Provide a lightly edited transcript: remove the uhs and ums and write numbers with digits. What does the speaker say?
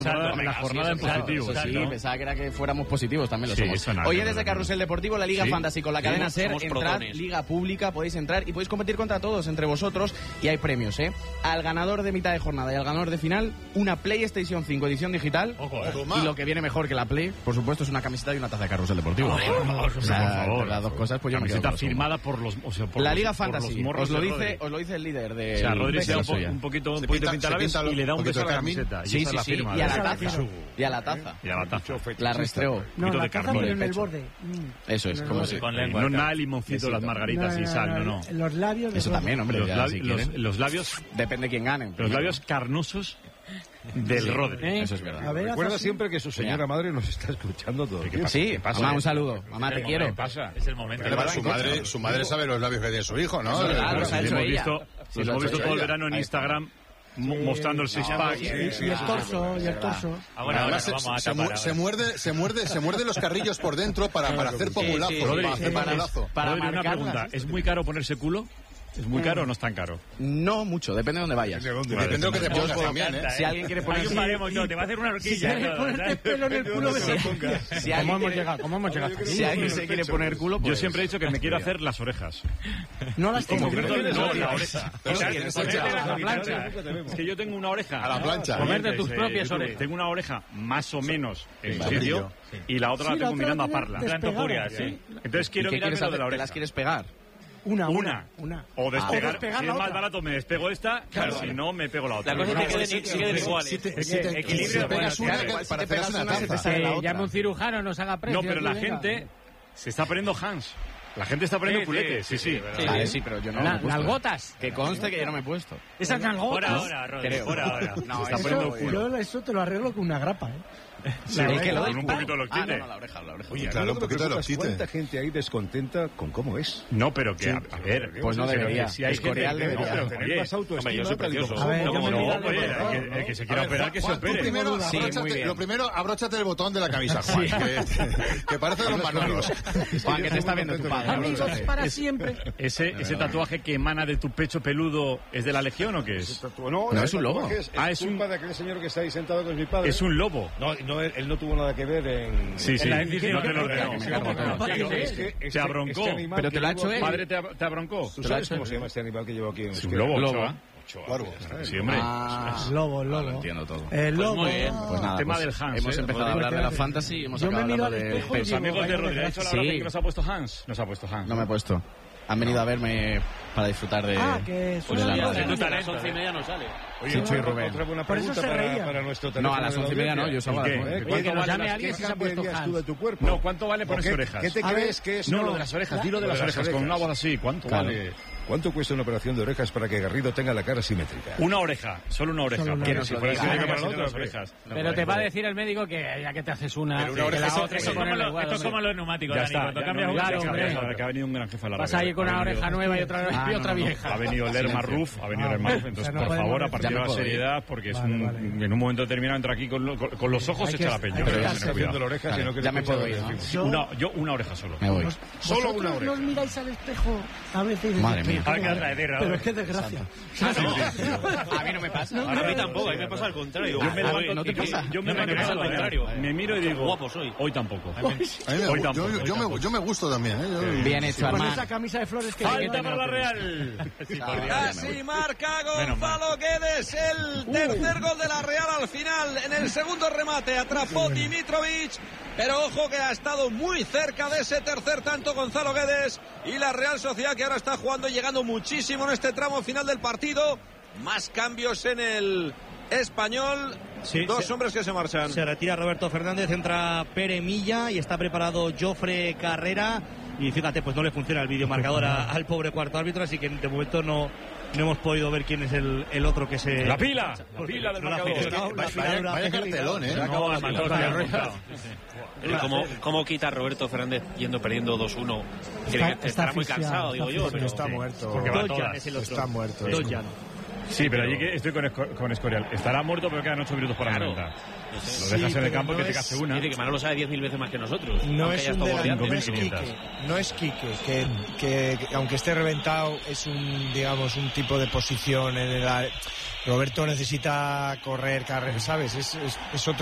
La jornada en positivo. Sí, pensaba que era que fuéramos positivos, también lo somos. Nada, Hoy desde Carrusel Deportivo, la Liga Fantasy con la cadena SER, entrad, Liga Pública, podéis entrar y podéis competir contra todos, entre vosotros, y hay premios, al ganador de mitad de jornada y al ganador de final, una PlayStation 5 edición digital. Y lo que viene mejor que la Play, por supuesto, es una camiseta y una taza de Carrusel Deportivo. Por favor. Las dos cosas, pues yo me quedo camiseta con firmada por los... La Liga Fantasy, os lo dice el líder de... O sea, Rodri se da un poquito pinta labios y le da un beso a la camiseta. Sí, y a la taza. Y a la taza. La restreó. No, la taza por en el borde. Eso es, como si... No nada limoncito, las margaritas y sal, no. Los labios... Eso también, hombre. Los labios... Depende quién gane. Los labios carnosos del Rodri. Eso es verdad. Recuerda siempre que su señora madre nos está escuchando todo. Sí, mamá, un saludo. Mamá, te quiero. Es el momento. Su madre sabe los labios que tiene su hijo, ¿no? Claro, lo hemos visto todo el verano en Instagram mostrando el six-pack. Y el torso. Además, se muerde los carrillos por dentro para hacer pomulazo. Para hacer pomulazo. Rodri, una pregunta. ¿Es muy caro ponerse culo? ¿Es muy caro o no es tan caro? No mucho, depende de dónde vayas. Depende de lo que te pongas también, ¿eh? Si alguien quiere ponerse... te va a hacer una horquilla. Si ponerte pelo en el culo, ¿Cómo hemos llegado? Si alguien se quiere poner culo, yo siempre he dicho que me quiero hacer las orejas. No las tengo. No, la oreja. Es que yo tengo una oreja. A la plancha. Comerte tus propias orejas. Tengo una oreja más o menos en sitio y la otra la tengo mirando a Parla. Entonces quiero mirarme lo de la oreja. ¿Las quieres pegar? Una. O despegar. Si es más barato, me despego esta. Claro, si no, me pego la otra. La cosa es que queden iguales. Equilibrio. Para pegar una taza. Llame un cirujano, nos haga precio. No, pero la gente se está poniendo Hans. La gente está poniendo culetes, sí. Vale, sí, pero yo no me he puesto. ¿Nalgotas? Que conste que yo no me he puesto. ¿Esas nalgotas? Por ahora. No, se está poniendo culo. Yo eso te lo arreglo con una grapa, Sí, es que con un poquito lo quite. la oreja. Oye, claro, un poquito de lo quite. ¿Cuánta gente ahí descontenta con cómo es? No, pero que, a ver... Pues no debería. Si hay Escorial debería. Tener más autoestima. Yo soy precioso. A ver, el que se quiera operar, que se opere. Lo primero, abróchate el botón de la camisa, Juan, que parece de los Manolos. Juan, que te está viendo tu padre. Amigos para siempre. ¿Ese tatuaje que emana de tu pecho peludo es de la Legión o qué es? No, es un lobo. Es culpa de aquel señor que está ahí sentado con mi padre. Es un lobo. No, él no tuvo nada que ver en... Sí. En la No te lo creo. Se abroncó. Pero te lo ha hecho él. ¿Padre te abroncó? ¿Tú sabes cómo se llama este animal que llevo aquí en Es un lobo, Ochoa. Sí, hombre. Lobo. Lo entiendo todo. El lobo. Muy bien. Pues nada, tema del Hans. Hemos empezado a hablar de la fantasy y hemos acabado hablando de... Los amigos de Rodri, ¿ha hecho la gracia que nos ha puesto Hans? Nos ha puesto Hans. No me he puesto. Han venido a verme para disfrutar de... que de la radio. A las 11:30 no sale. Oye, Chicho y Rubén. Otra buena Por eso pregunta se reía. para nuestro No, a las 11:30 no, yo salgo a las 9. Oye, que nos llame alguien si se ha puesto tú de tu cuerpo? No, ¿cuánto vale ponerse orejas? ¿Qué te crees que es? No, lo de las orejas, dilo de las orejas, con una voz así. ¿Cuánto vale? ¿Cuánto cuesta una operación de orejas para que Garrido tenga la cara simétrica? Una oreja, solo una oreja. Solo una Porque oreja. si fuera Claro, simétrica claro, para claro, las orejas. Pero te va a decir el médico que ya que te haces una... Pero una oreja otra Esto es como los neumáticos, Ya Dani. está, Cuando ya cambias no, una, ya hombre. sabes que ha venido un gran jefe a la radio. Vas a ir con una oreja nueva y otra vieja. Ha venido Lerma Ruf, entonces por favor, a partir de la seriedad, porque es en un momento determinado entra aquí con los ojos echa la peña. Pero ya está haciendo la oreja, sino que Ya me puedo ir, ¿no? Yo una oreja solo. Me voy. Solo una oreja. ¿No os miráis al espejo a veces? Madre mía. Pero qué desgracia. A mí no me pasa. A mí tampoco, a mí me pasa al contrario. ¿No te pasa? Yo me pasa al contrario. Me miro y digo, guapo soy. Hoy tampoco. Yo me gusto también, ¿eh? Bien hecho, Con Armand. esa camisa de flores que Falta para la Real. Casi marca Gonzalo Guedes el tercer gol de la Real al final. En el segundo remate atrapó Dimitrovic, pero ojo que ha estado muy cerca de ese tercer tanto Gonzalo Guedes. Y la Real Sociedad, que ahora está jugando y llegando muchísimo en este tramo final del partido. Más cambios en el Español. Sí, Dos hombres que se marchan. Se retira Roberto Fernández, entra Pere Milla y está preparado Jofre Carrera. Y fíjate, pues no le funciona el videomarcador al pobre cuarto árbitro, así que de momento no hemos podido ver quién es el otro que se... La pila del marcador. Vaya cartelón, ¿eh? ¿Cómo quita Roberto Fernández perdiendo 2-1? Estará muy cansado, digo yo. Pero está muerto. Porque va Dojan es el otro. Está muerto. Dojan. Sí, pero allí que estoy con Escorial. Estará muerto, pero quedan 8 minutos para la vuelta. Lo dejas en el campo que te hace una. Dice que Manolo sabe 10.000 veces más que nosotros. No es un delantero, no es Quique, que aunque esté reventado es un tipo de posición en el... Roberto necesita correr, ¿sabes? Es otro